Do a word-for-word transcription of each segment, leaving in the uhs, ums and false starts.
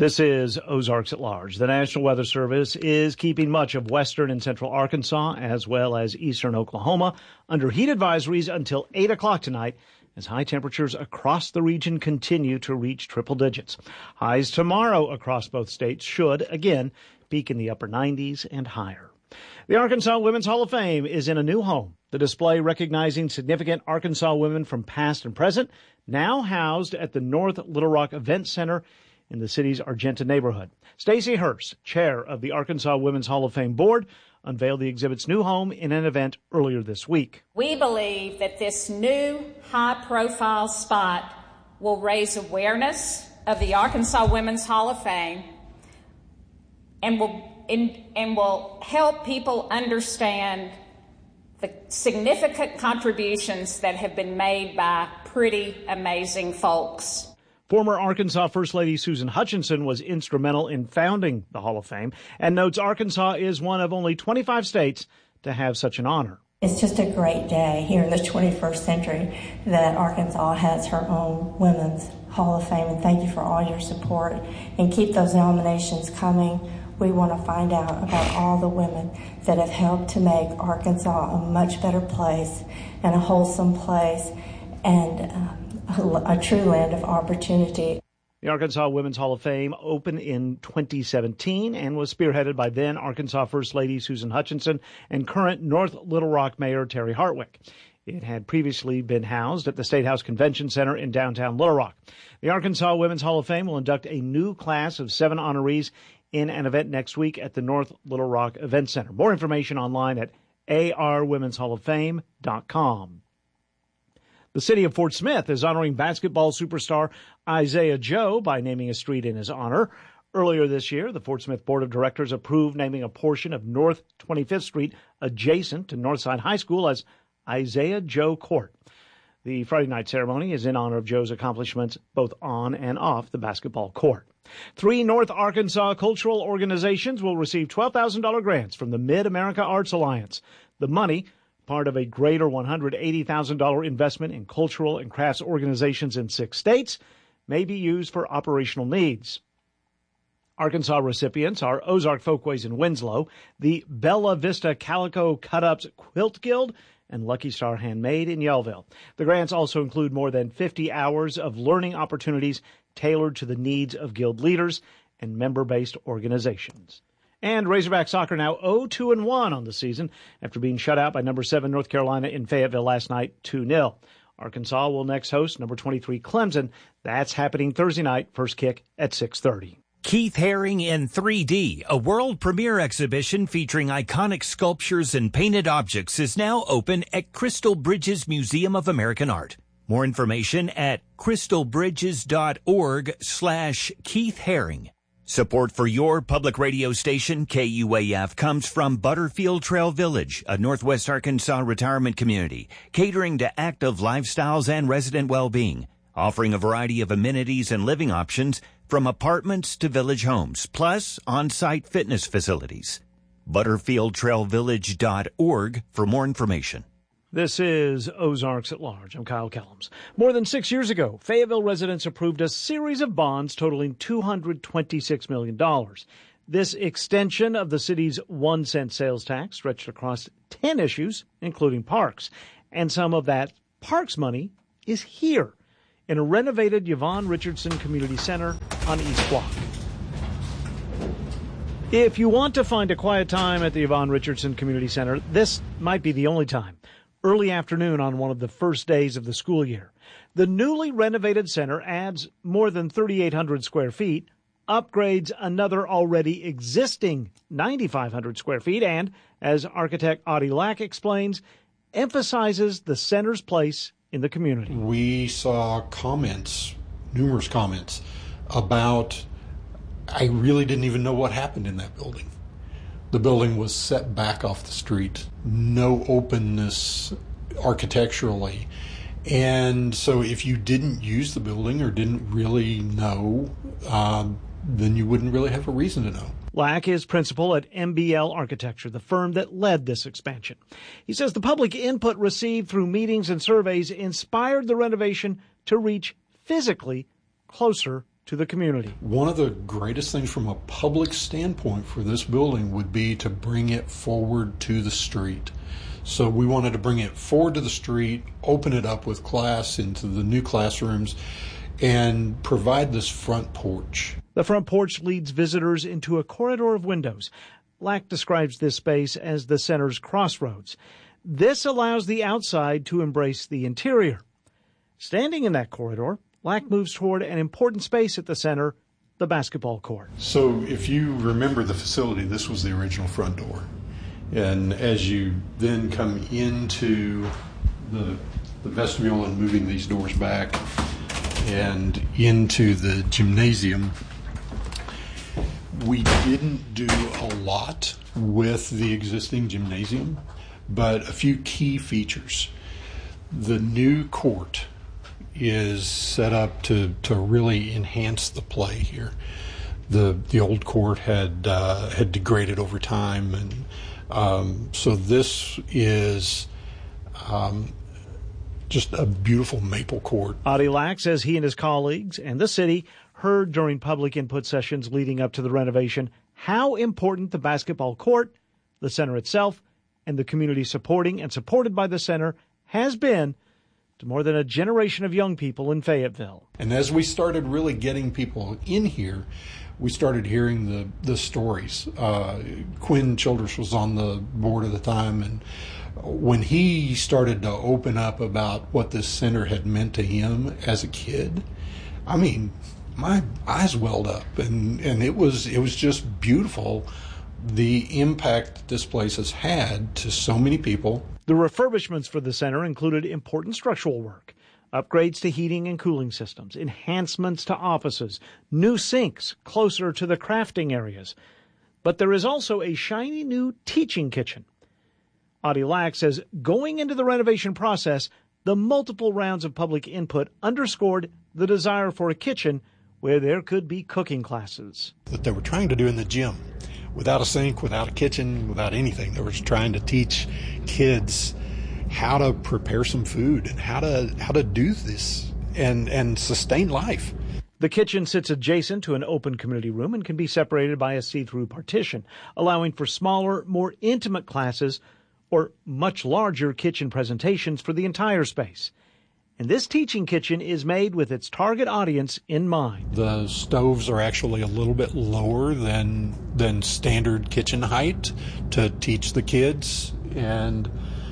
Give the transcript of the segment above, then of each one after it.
This is Ozarks at Large. The National Weather Service is keeping much of western and central Arkansas, as well as eastern Oklahoma, under heat advisories until eight o'clock tonight, as high temperatures across the region continue to reach triple digits. Highs tomorrow across both states should, again, peak in the upper nineties and higher. The Arkansas Women's Hall of Fame is in a new home. The display recognizing significant Arkansas women from past and present, now housed at the North Little Rock Event Center in the city's Argenta neighborhood. Stacey Hurst, chair of the Arkansas Women's Hall of Fame Board, unveiled the exhibit's new home in an event earlier this week. We believe that this new high-profile spot will raise awareness of the Arkansas Women's Hall of Fame and will and, and will help people understand the significant contributions that have been made by pretty amazing folks. Former Arkansas First Lady Susan Hutchinson was instrumental in founding the Hall of Fame and notes Arkansas is one of only twenty-five states to have such an honor. It's just a great day here in the twenty-first century that Arkansas has her own Women's Hall of Fame, and thank you for all your support, and keep those nominations coming. We want to find out about all the women that have helped to make Arkansas a much better place and a wholesome place and um, a true land of opportunity. The Arkansas Women's Hall of Fame opened in twenty seventeen and was spearheaded by then Arkansas First Lady Susan Hutchinson and current North Little Rock Mayor Terry Hartwick. It had previously been housed at the State House Convention Center in downtown Little Rock. The Arkansas Women's Hall of Fame will induct a new class of seven honorees in an event next week at the North Little Rock Event Center. More information online at a r women's hall of fame dot com. The city of Fort Smith is honoring basketball superstar Isaiah Joe by naming a street in his honor. Earlier this year, the Fort Smith Board of Directors approved naming a portion of North twenty-fifth Street adjacent to Northside High School as Isaiah Joe Court. The Friday night ceremony is in honor of Joe's accomplishments both on and off the basketball court. Three North Arkansas cultural organizations will receive twelve thousand dollars grants from the Mid-America Arts Alliance. The money, part of a greater one hundred eighty thousand dollars investment in cultural and crafts organizations in six states, may be used for operational needs. Arkansas recipients are Ozark Folkways in Winslow, the Bella Vista Calico Cut-Ups Quilt Guild, and Lucky Star Handmade in Yellville. The grants also include more than fifty hours of learning opportunities tailored to the needs of guild leaders and member-based organizations. And Razorback soccer now oh two and one on the season after being shut out by number seven North Carolina in Fayetteville last night two nil. Arkansas will next host number twenty-three Clemson. That's happening Thursday night, first kick at six thirty. Keith Haring in three D, a world premiere exhibition featuring iconic sculptures and painted objects, is now open at Crystal Bridges Museum of American Art. More information at crystalbridges.org slash Keith Haring. Support for your public radio station, K U A F, comes from Butterfield Trail Village, a Northwest Arkansas retirement community, catering to active lifestyles and resident well-being, offering a variety of amenities and living options from apartments to village homes, plus on-site fitness facilities. butterfield trail village dot org for more information. This is Ozarks at Large. I'm Kyle Kellums. More than six years ago, Fayetteville residents approved a series of bonds totaling two hundred twenty-six million dollars. This extension of the city's one cent sales tax stretched across ten issues, including parks. And some of that parks money is here in a renovated Yvonne Richardson Community Center on East Block. If you want to find a quiet time at the Yvonne Richardson Community Center, this might be the only time. Early afternoon on one of the first days of the school year. The newly renovated center adds more than thirty-eight hundred square feet, upgrades another already existing ninety-five hundred square feet, and, as architect Audie Lack explains, emphasizes the center's place in the community. We saw comments, numerous comments, about, I really didn't even know what happened in that building. The building was set back off the street, no openness architecturally. And so if you didn't use the building or didn't really know, um, then you wouldn't really have a reason to know. Lack is principal at M B L Architecture, the firm that led this expansion. He says the public input received through meetings and surveys inspired the renovation to reach physically closer to the community. One of the greatest things from a public standpoint for this building would be to bring it forward to the street. So we wanted to bring it forward to the street, open it up with class into the new classrooms, and provide this front porch. The front porch leads visitors into a corridor of windows. Lack describes this space as the center's crossroads. This allows the outside to embrace the interior. Standing in that corridor, Lack moves toward an important space at the center, the basketball court. So if you remember the facility, this was the original front door. And as you then come into the, the vestibule and moving these doors back and into the gymnasium, we didn't do a lot with the existing gymnasium, but a few key features. The new court is set up to, to really enhance the play here. The the old court had uh, had degraded over time, and um, so this is um, just a beautiful maple court. Adi Lack says he and his colleagues and the city heard during public input sessions leading up to the renovation how important the basketball court, the center itself, and the community supporting and supported by the center has been to more than a generation of young people in Fayetteville. And as we started really getting people in here, we started hearing the, the stories. Uh, Quinn Childress was on the board at the time, and when he started to open up about what this center had meant to him as a kid, I mean, my eyes welled up, and, and it was it was just beautiful, the impact that this place has had to so many people. The refurbishments for the center included important structural work, upgrades to heating and cooling systems, enhancements to offices, new sinks closer to the crafting areas. But there is also a shiny new teaching kitchen. Adi Lack says going into the renovation process, the multiple rounds of public input underscored the desire for a kitchen where there could be cooking classes. That they were trying to do in the gym, without a sink, without a kitchen, without anything. They were just trying to teach kids how to prepare some food and how to how to do this and, and sustain life. The kitchen sits adjacent to an open community room and can be separated by a see-through partition, allowing for smaller, more intimate classes or much larger kitchen presentations for the entire space. And this teaching kitchen is made with its target audience in mind. The stoves are actually a little bit lower than than standard kitchen height to teach the kids, and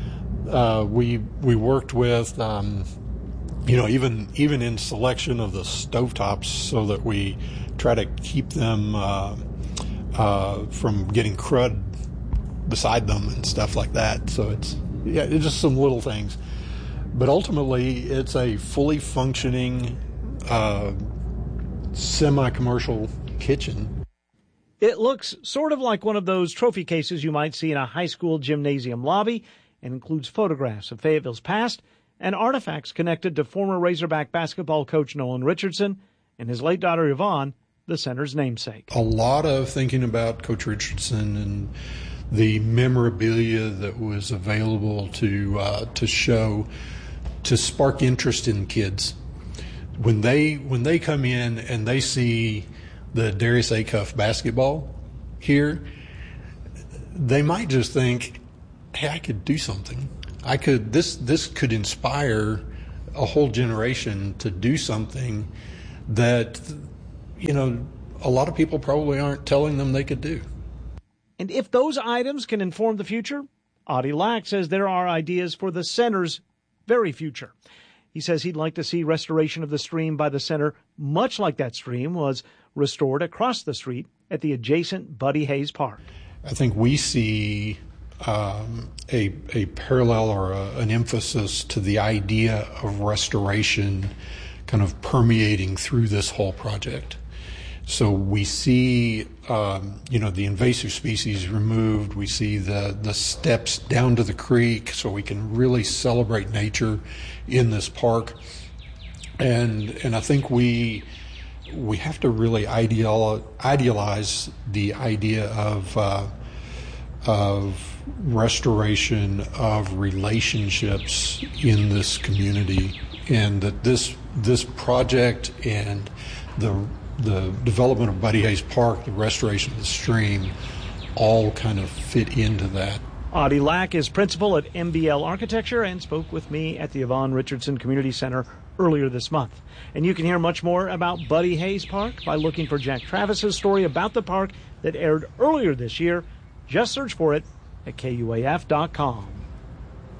uh, we we worked with um, you know even even in selection of the stovetops so that we try to keep them uh, uh, from getting crud beside them and stuff like that. So it's yeah, it's just some little things. But ultimately, it's a fully functioning, uh, semi-commercial kitchen. It looks sort of like one of those trophy cases you might see in a high school gymnasium lobby and includes photographs of Fayetteville's past and artifacts connected to former Razorback basketball coach Nolan Richardson and his late daughter Yvonne, the center's namesake. A lot of thinking about Coach Richardson and the memorabilia that was available to uh, to show, to spark interest in kids. When they when they come in and they see the Darius Acuff basketball here, they might just think, hey, I could do something. I could this this could inspire a whole generation to do something that, you know, a lot of people probably aren't telling them they could do. And if those items can inform the future, Adi Lack says there are ideas for the center's very future. He says he'd like to see restoration of the stream by the center, much like that stream was restored across the street at the adjacent Buddy Hayes Park. I think we see um, a, a parallel or a, an emphasis to the idea of restoration kind of permeating through this whole project. So we see, um, you know, the invasive species removed. We see the, the steps down to the creek so we can really celebrate nature in this park. And and I think we we have to really ideal, idealize the idea of uh, of restoration of relationships in this community, and that this this project and the the development of Buddy Hayes Park, the restoration of the stream, all kind of fit into that. Audie Lack is principal at M B L Architecture and spoke with me at the Yvonne Richardson Community Center earlier this month. And you can hear much more about Buddy Hayes Park by looking for Jack Travis's story about the park that aired earlier this year. Just search for it at K U A F dot com.